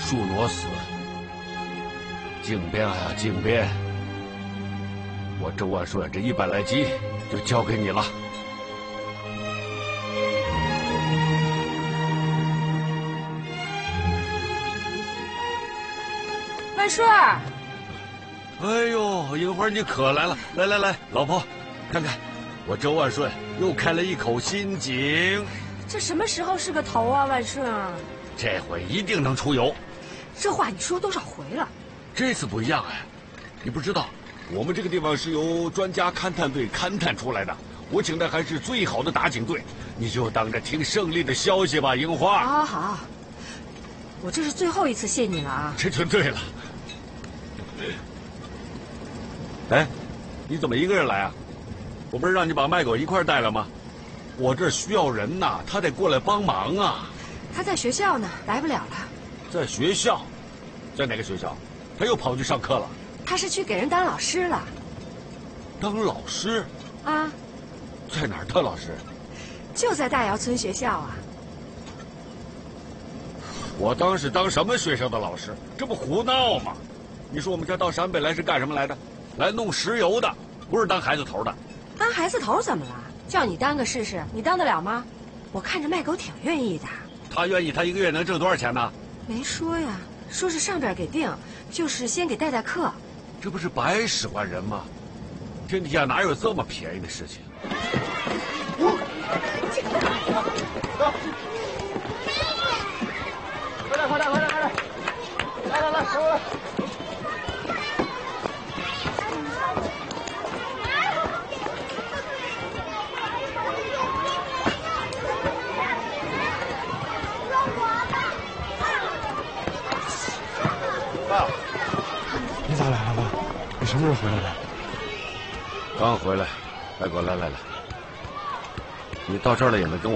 树挪死。靖边啊，靖边！我周万顺这100来骑就交给你了。 万顺儿， 哎呦，樱花你可来了！来，老婆，看看，我周万顺又开了一口新井。 这什么时候是个头啊，万顺儿？ 这回一定能出油。 这话你说多少回了？ 这次不一样哎，你不知道，我们这个地方是由专家勘探队勘探出来的，我请的还是最好的打井队，你就当着听胜利的消息吧，樱花。 好，我这是最后一次谢你了啊。 这就对了。哎，你怎么一个人来啊？我不是让你把麦狗一块带了吗？我这需要人呐，他得过来帮忙啊。 他在学校呢，来不了了。 在学校？在哪个学校？他又跑去上课了？ 他是去给人当老师了。 当老师？ 啊？ 在哪儿当老师？ 就在大窑村学校啊。 我当是当什么学校的老师？这不胡闹吗？你说我们家到陕北来是干什么来的？来弄石油的，不是当孩子头的。 当孩子头怎么了？叫你当个试试，你当得了吗？我看着麦狗挺愿意的。他愿意，他一个月能挣多少钱呢？ 没说呀，说是上边给定，就是先给代课。 这不是白使唤人吗？天底下哪有这么便宜的事情？ 快点！来！ 爸，你咋来了，爸？你什么时候回来的？ 刚回来。麦狗，来，你到这儿了也能跟我